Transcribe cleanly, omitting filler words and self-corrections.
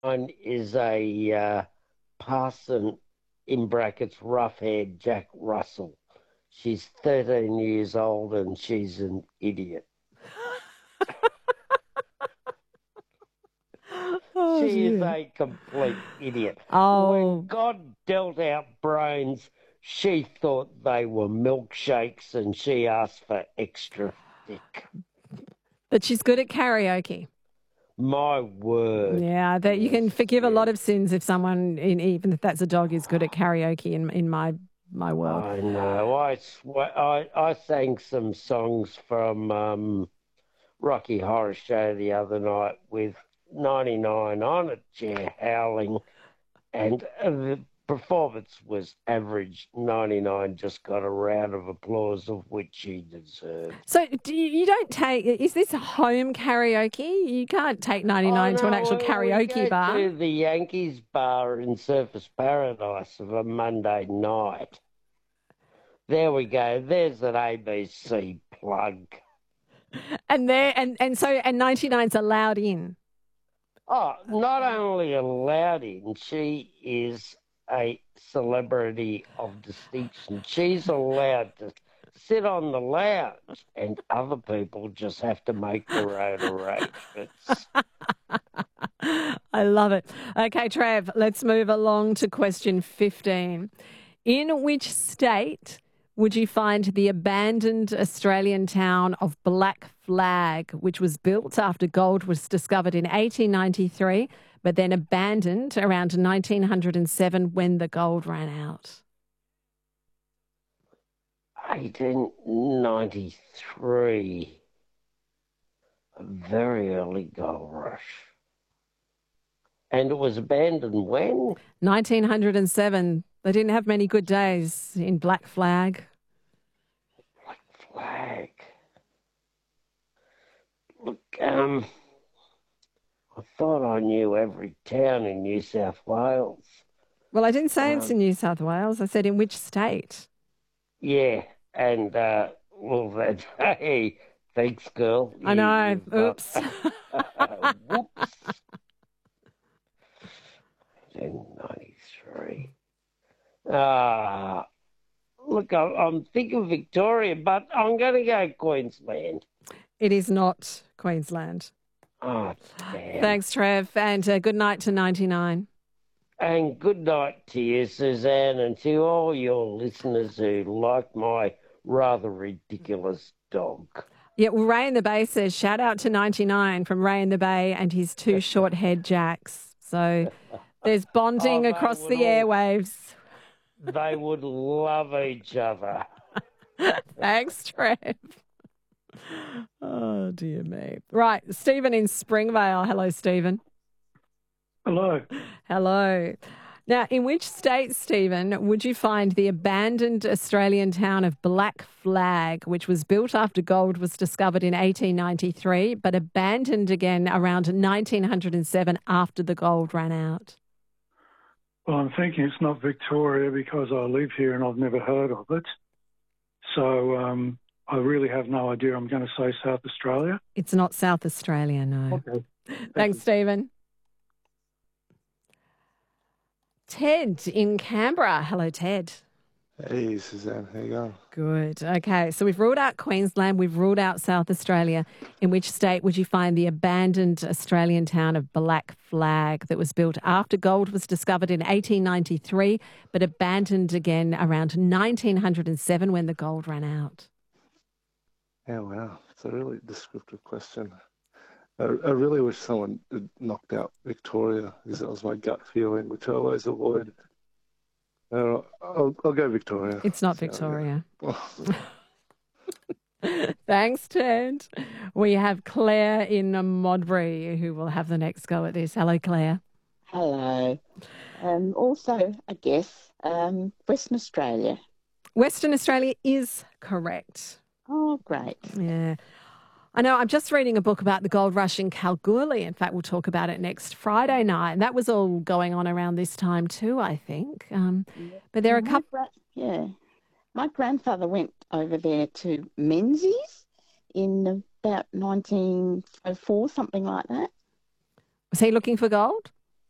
Mine is a parson in brackets rough-haired Jack Russell. She's 13 years old and she's an idiot. Oh, She is dear. a complete idiot. When Oh, God dealt out brains, she thought they were milkshakes and she asked for extra thick. but she's good at karaoke. My word. Yeah, that you Yes, can forgive a lot yes. of sins if someone, even if that's a dog, is good at karaoke in my world. I know. I sang some songs from Rocky Horror Show the other night with 99 on a chair howling, and the performance was average. 99 just got a round of applause, of which he deserved. So you don't take, is this home karaoke? You can't take Oh 99 to an actual no, we karaoke go bar. to the Yankees bar in Surfers Paradise of a Monday night. There we go. There's an ABC plug. And 99's allowed in. Oh, not only allowed in, she is a celebrity of distinction. She's allowed to sit on the lounge, and other people just have to make their own arrangements. I love it. Okay, Trav, let's move along to question 15. In which state would you find the abandoned Australian town of Black Flag, which was built after gold was discovered in 1893, but then abandoned around 1907 when the gold ran out? 1893, a very early gold rush. And it was abandoned when? 1907. They didn't have many good days in Black Flag. Black Flag. Look, I thought I knew every town in New South Wales. Well, I didn't say it's Um, in New South Wales. I said in which state? yeah, and well, that hey, thanks, girl. I know. You've Oops. whoops, 1993. Ah, look, I'm thinking Victoria, but I'm going to go Queensland. It is not Queensland. Oh, damn. Thanks, Trev, and good night to 99. And good night to you, Suzanne, and to all your listeners who like my rather ridiculous dog. Yeah, well, Ray in the Bay says, shout out to 99 from Ray in the Bay and his two short head jacks. So there's Oh, bonding across the airwaves. they would love each other. Thanks, Trev. Oh, dear me. Right, Stephen in Springvale. Hello, Stephen. Hello. Hello. Now, in which state, Stephen, would you find the abandoned Australian town of Black Flag, which was built after gold was discovered in 1893, but abandoned again around 1907 after the gold ran out? Well, I'm thinking it's not Victoria because I live here and I've never heard of it. So I really have no idea. I'm going to say South Australia. It's not South Australia, no. Okay. Thanks, Stephen. Ted in Canberra. Hello, Ted. Hey, Suzanne, how you going? Good. Okay, so we've ruled out Queensland, we've ruled out South Australia. In which state would you find the abandoned Australian town of Black Flag that was built after gold was discovered in 1893, but abandoned again around 1907 when the gold ran out? Yeah, wow, it's a really descriptive question. I really wish someone had knocked out Victoria because that was my gut feeling, which I always avoid. I'll go Victoria. It's not Victoria. Thanks, Ted. We have Claire in Modbury who will have the next go at this. Hello, Claire. Hello. Also, I guess, Western Australia. Western Australia is correct. Oh, great. Yeah. I know, I'm just reading a book about the gold rush in Kalgoorlie. In fact, we'll talk about it next Friday night. And that was all going on around this time too, I think. But there are a couple... Yeah. My grandfather went over there to Menzies in about 1904, something like that. Was he looking for gold?